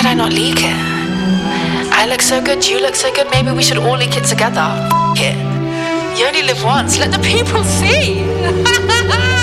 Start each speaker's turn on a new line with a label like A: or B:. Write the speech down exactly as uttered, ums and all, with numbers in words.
A: should I not leak it? I look so good, you look so good, maybe we should all leak it together. F it. You only live once, let the people see.